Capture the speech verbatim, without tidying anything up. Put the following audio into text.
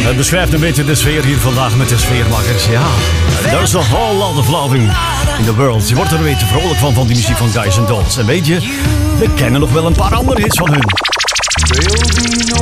Het beschrijft een beetje de sfeer hier vandaag met de sfeermakers. Ja, there's a whole lot of loving in the world. Je wordt er een beetje vrolijk van, van die muziek van Guys and Dolls. En weet je, we kennen nog wel een paar andere hits van hun.